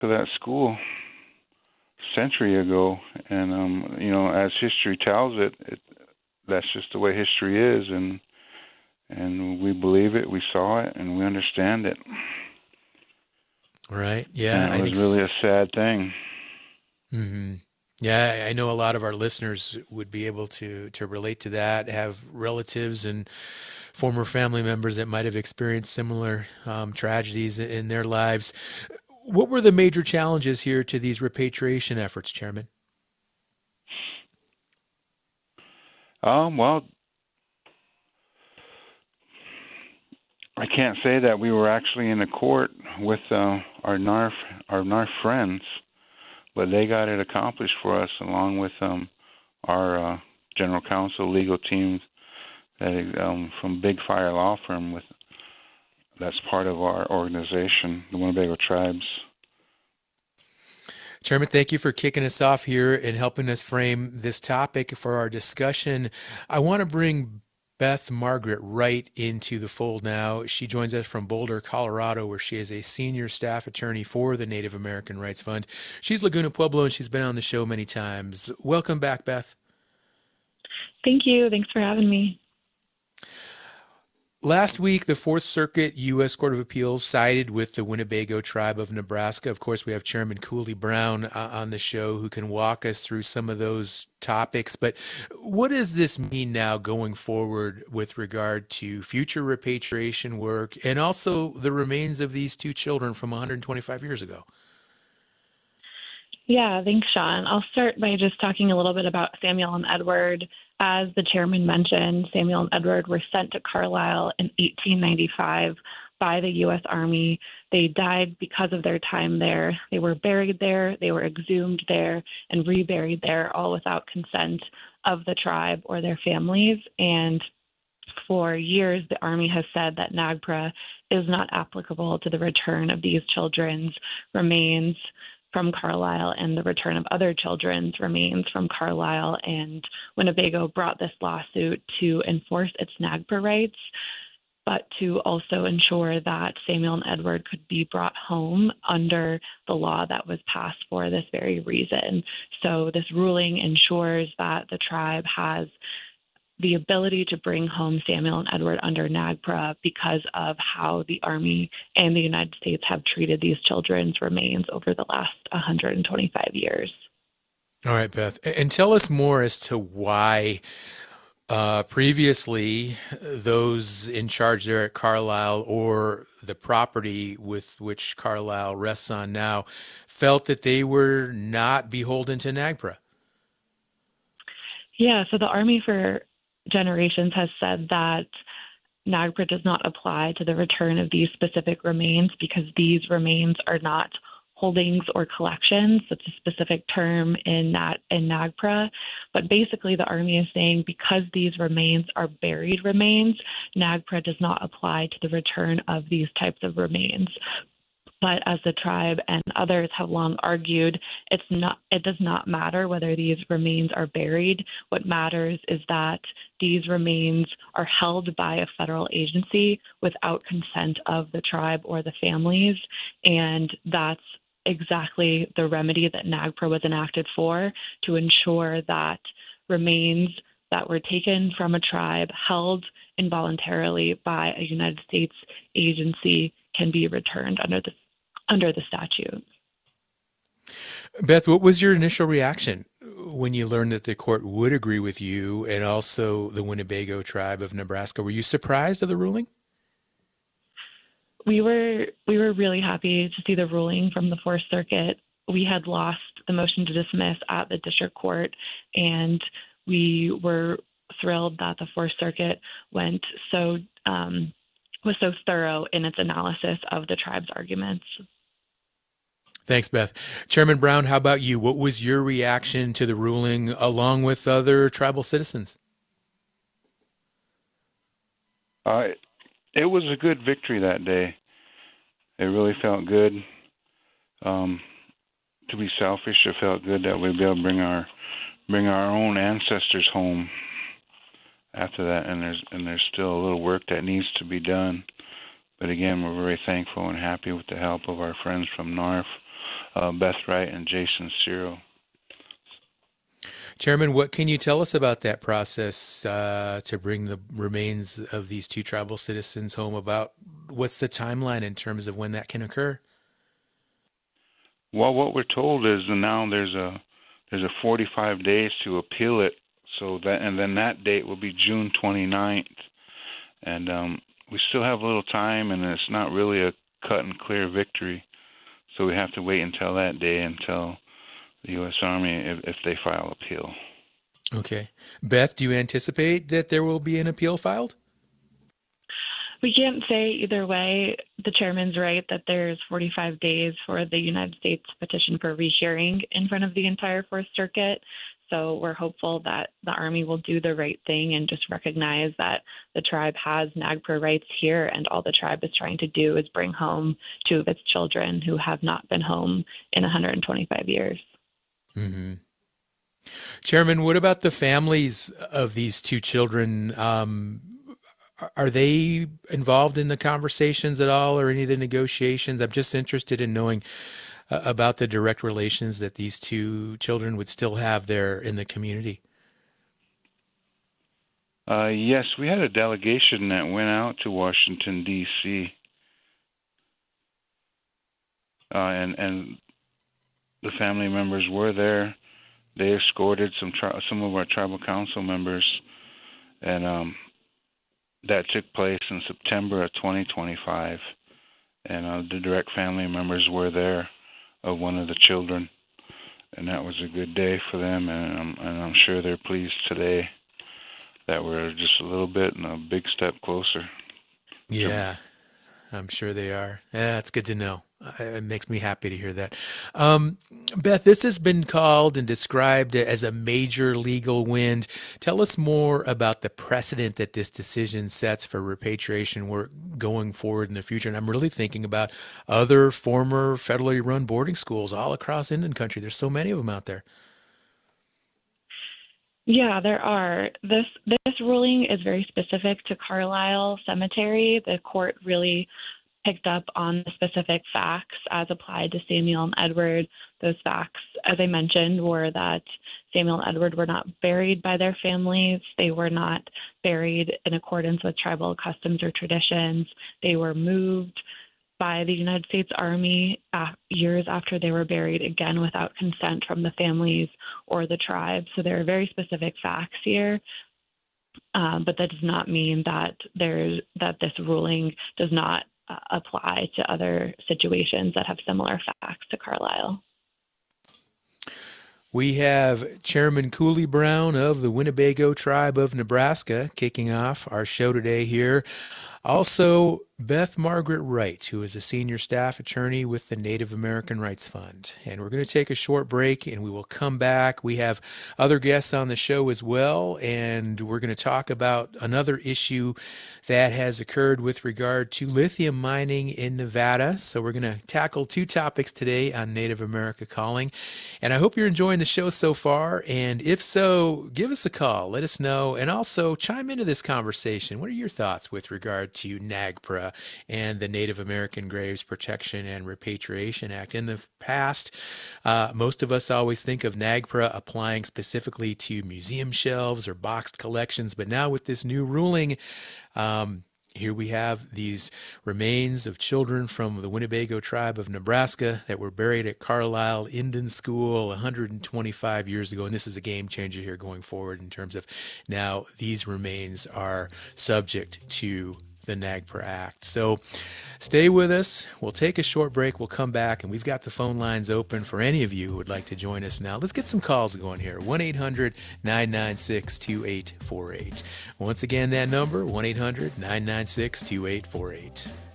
to that school a century ago, and as history tells it, that's just the way history is, and we believe it, we saw it, and we understand it. Right. Yeah, And I it was think. really a sad thing. Mm-hmm. Yeah, I know a lot of our listeners would be able to relate to that, have relatives and former family members that might have experienced similar tragedies in their lives. What were the major challenges here to these repatriation efforts, Chairman? Well, I can't say that we were actually in the court with our NARF friends, but they got it accomplished for us along with our general counsel legal team that from Big Fire Law Firm with that's part of our organization, the Winnebago Tribes. Chairman, thank you for kicking us off here and helping us frame this topic for our discussion. I want to bring Beth Margaret right into the fold now. She joins us from Boulder, Colorado, where she is a senior staff attorney for the Native American Rights Fund. She's Laguna Pueblo, and she's been on the show many times. Welcome back, Beth. Thank you. Thanks for having me. Last week, the Fourth Circuit U.S. Court of Appeals sided with the Winnebago Tribe of Nebraska. Of course, we have Chairman Cooley Brown on the show who can walk us through some of those topics. But what does this mean now going forward with regard to future repatriation work and also the remains of these two children from 125 years ago? Yeah, thanks, Sean. I'll start by just talking a little bit about Samuel and Edward. As the chairman mentioned, Samuel and Edward were sent to Carlisle in 1895 by the U.S. Army. They died because of their time there. They were buried there, they were exhumed there, and reburied there, all without consent of the tribe or their families. And for years, the Army has said that NAGPRA is not applicable to the return of these children's remains from Carlisle and the return of other children's remains from Carlisle. And Winnebago brought this lawsuit to enforce its NAGPRA rights, but to also ensure that Samuel and Edward could be brought home under the law that was passed for this very reason. So this ruling ensures that the tribe has the ability to bring home Samuel and Edward under NAGPRA because of how the Army and the United States have treated these children's remains over the last 125 years. All right, Beth. And tell us more as to why previously those in charge there at Carlisle or the property with which Carlisle rests on now felt that they were not beholden to NAGPRA. Yeah, so the Army for generations has said that NAGPRA does not apply to the return of these specific remains because these remains are not holdings or collections. That's a specific term in NAGPRA. But basically, the Army is saying because these remains are buried remains, NAGPRA does not apply to the return of these types of remains. But as the tribe and others have long argued, it does not matter whether these remains are buried. What matters is that these remains are held by a federal agency without consent of the tribe or the families. And that's exactly the remedy that NAGPRA was enacted for, to ensure that remains that were taken from a tribe held involuntarily by a United States agency can be returned under the statute. Beth, what was your initial reaction when you learned that the court would agree with you and also the Winnebago Tribe of Nebraska? Were you surprised at the ruling? We were really happy to see the ruling from the Fourth Circuit. We had lost the motion to dismiss at the district court, and we were thrilled that the Fourth Circuit was so thorough in its analysis of the tribe's arguments. Thanks, Beth. Chairman Brown, how about you? What was your reaction to the ruling along with other tribal citizens? It was a good victory that day. It really felt good. To be selfish, it felt good that we'd be able to bring our own ancestors home after that, and there's still a little work that needs to be done. But again, we're very thankful and happy with the help of our friends from NARF, Beth Wright and Jason Cyril. Chairman, what can you tell us about that process to bring the remains of these two tribal citizens home? About what's the timeline in terms of when that can occur? Well, what we're told is now there's a 45 days to appeal it, and then that date will be June 29th, and we still have a little time, and it's not really a cut and clear victory, so we have to wait until that day until the U.S. Army if they file appeal. Okay. Beth, do you anticipate that there will be an appeal filed? We can't say either way. The chairman's right that there's 45 days for the United States to petition for rehearing in front of the entire Fourth Circuit. So we're hopeful that the Army will do the right thing and just recognize that the tribe has NAGPRA rights here, and all the tribe is trying to do is bring home two of its children who have not been home in 125 years. Mm-hmm. Chairman, what about the families of these two children? Are they involved in the conversations at all or any of the negotiations? I'm just interested in knowing about the direct relations that these two children would still have there in the community. Yes, we had a delegation that went out to Washington, D.C., and the family members were there. They escorted some of our tribal council members, and that took place in September of 2025. And the direct family members were there of one of the children, and that was a good day for them. And I'm sure they're pleased today that we're just a little bit and a big step closer. Yeah, I'm sure they are. Yeah, it's good to know. It makes me happy to hear that. Beth, this has been called and described as a major legal win. Tell us more about the precedent that this decision sets for repatriation work going forward in the future. And I'm really thinking about other former federally run boarding schools all across Indian country. There's so many of them out there. Yeah, there are. This ruling is very specific to Carlisle Cemetery. The court really picked up on the specific facts as applied to Samuel and Edward. Those facts, as I mentioned, were that Samuel and Edward were not buried by their families. They were not buried in accordance with tribal customs or traditions. They were moved by the United States Army years after they were buried, again without consent from the families or the tribe. So there are very specific facts here. But that does not mean that this ruling does not apply to other situations that have similar facts to Carlisle. We have Chairman Cooley Brown of the Winnebago Tribe of Nebraska kicking off our show today here. Also, Beth Margaret Wright, who is a senior staff attorney with the Native American Rights Fund. And we're going to take a short break and we will come back. We have other guests on the show as well, and we're going to talk about another issue that has occurred with regard to lithium mining in Nevada. So we're going to tackle two topics today on Native America Calling. And I hope you're enjoying the show so far. And if so, give us a call, let us know, and also chime into this conversation. What are your thoughts with regard to NAGPRA and the Native American Graves Protection and Repatriation Act? In the past, most of us always think of NAGPRA applying specifically to museum shelves or boxed collections, but now with this new ruling, here we have these remains of children from the Winnebago Tribe of Nebraska that were buried at Carlisle Indian School 125 years ago. And this is a game changer here going forward in terms of now these remains are subject to the NAGPRA Act. So stay with us. We'll take a short break. We'll come back, and we've got the phone lines open for any of you who would like to join us now. Let's get some calls going here. 1-800-996-2848. Once again, that number, 1-800-996-2848.